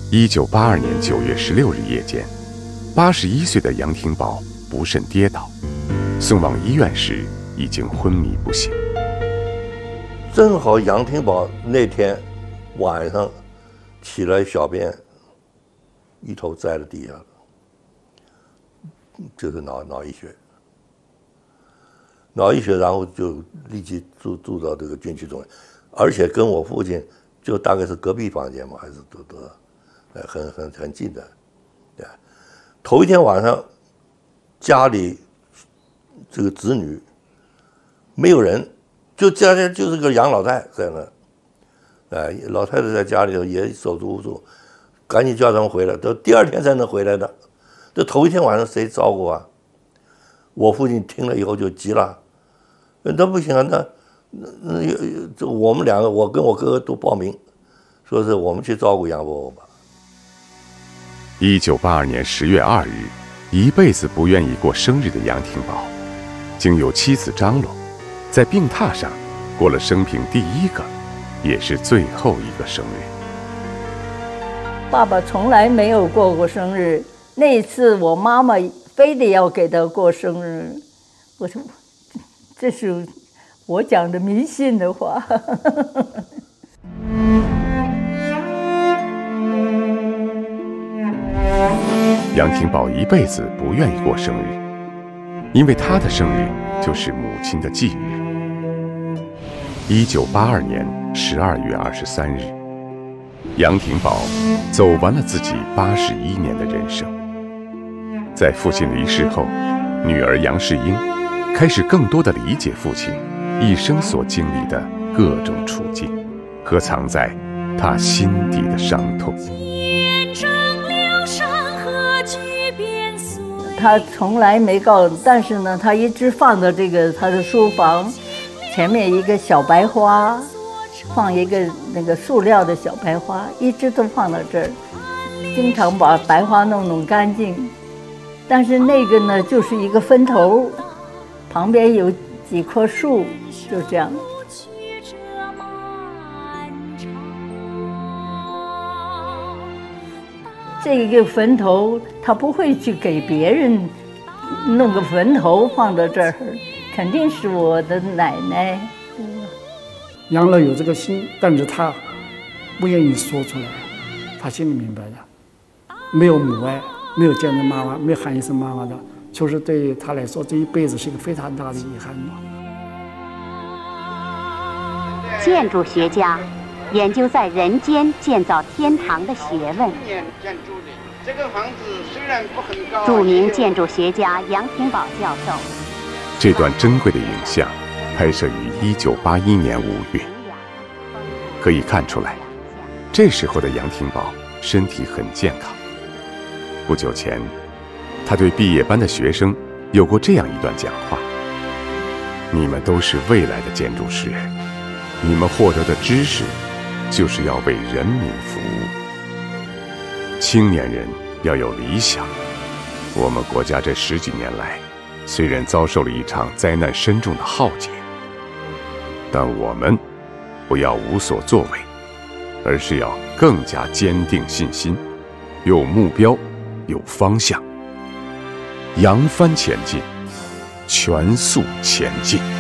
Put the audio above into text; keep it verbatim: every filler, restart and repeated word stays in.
一九八二年九月十六日夜间，八十一岁的杨廷宝不慎跌倒，送往医院时已经昏迷不醒。 正好杨廷宝那天晚上起来小便，一头栽在地上了，就是脑脑溢血。脑溢血，然后就立即住住到这个军区中院，而且跟我父亲就大概是隔壁房间嘛，还是都都。呃，很很很近的，对。头一天晚上，家里这个子女没有人，就家里就是个杨老太在那，哎、呃，老太太在家里头也手足无措，赶紧叫他们回来，都第二天才能回来的。这头一天晚上谁照顾啊？我父亲听了以后就急了，那不行啊，那那那这我们两个，我跟我哥哥都报名，说是我们去照顾杨伯伯吧。 一九八二年十月二日，一辈子不愿意过生日的杨廷宝，经由妻子张罗，在病榻上过了生平第一个，也是最后一个生日。 爸爸从来没有过过生日，那一次我妈妈非得要给他过生日，我说这是我讲的迷信的话。 杨廷宝一辈子不愿意过生日，因为他的生日就是母亲的忌日。一九八二年十二月二十三日，杨廷宝走完了自己八十一年的人生。在父亲离世后，女儿杨世英开始更多的理解父亲一生所经历的各种处境和藏在他心底的伤痛。 他从来没告诉，但是呢，他一直放在这个他的书房前面一个小白花，放一个那个塑料的小白花，一直都放到这儿，经常把白花弄弄干净。但是那个呢，就是一个分头，旁边有几棵树，就这样。这个坟头他不会去给别人弄个坟头放到这儿，肯定是我的奶奶。 杨老有这个心，但是他不愿意说出来，他心里明白的，没有母爱，没有见到妈妈，没有喊一声妈妈的，确实对于他来说，这一辈子是一个非常大的遗憾的。 建筑学家研究在人间建造天堂的学问。 这个房子虽然不很高， 著名建筑学家杨廷宝教授。 这段珍贵的影像拍摄于一九八一年五月，可以看出来，这时候的杨廷宝身体很健康。不久前，他对毕业班的学生有过这样一段讲话：你们都是未来的建筑师，你们获得的知识就是要为人民服务。青年人要有理想。我们国家这十几年来，虽然遭受了一场灾难深重的浩劫，但我们不要无所作为，而是要更加坚定信心，有目标，有方向，扬帆前进，全速前进。